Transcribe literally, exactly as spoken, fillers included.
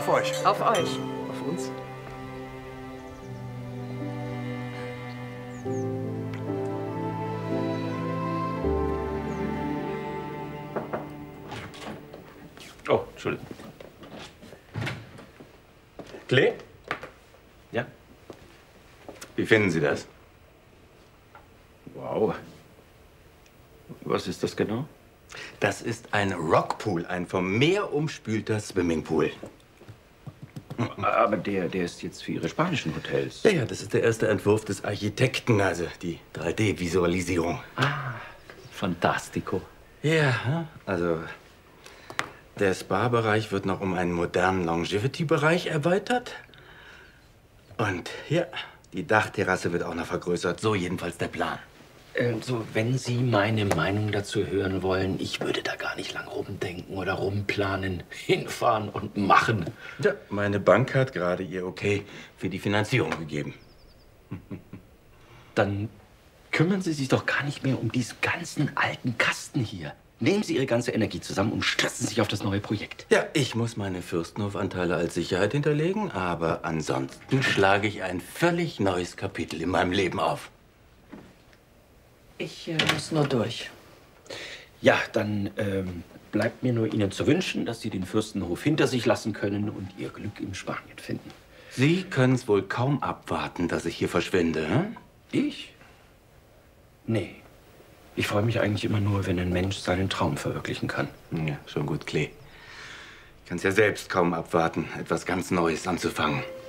Auf euch. Auf euch. Auf uns. Oh, Entschuldigung. Klee? Ja? Wie finden Sie das? Wow. Was ist das genau? Das ist ein Rockpool, ein vom Meer umspülter Swimmingpool. Aber der, der ist jetzt für Ihre spanischen Hotels. Ja, ja, das ist der erste Entwurf des Architekten, also die drei D-Visualisierung. Ah, fantastico. Ja, also der Spa-Bereich wird noch um einen modernen Longevity-Bereich erweitert. Und hier, die Dachterrasse wird auch noch vergrößert. So jedenfalls der Plan. Also, wenn Sie meine Meinung dazu hören wollen, ich würde da gar nicht lang rumdenken oder rumplanen. Hinfahren und machen. Ja, meine Bank hat gerade ihr Okay für die Finanzierung gegeben. Dann kümmern Sie sich doch gar nicht mehr um diesen ganzen alten Kasten hier. Nehmen Sie Ihre ganze Energie zusammen und stürzen sich auf das neue Projekt. Ja, ich muss meine Fürstenhofanteile als Sicherheit hinterlegen, aber ansonsten schlage ich ein völlig neues Kapitel in meinem Leben auf. Ich äh, muss nur durch. Ja, dann ähm, bleibt mir nur Ihnen zu wünschen, dass Sie den Fürstenhof hinter sich lassen können und Ihr Glück in Spanien finden. Sie können es wohl kaum abwarten, dass ich hier verschwinde, hm? Ich? Nee. Ich freue mich eigentlich immer nur, wenn ein Mensch seinen Traum verwirklichen kann. Ja, schon gut, Klee. Ich kann es ja selbst kaum abwarten, etwas ganz Neues anzufangen.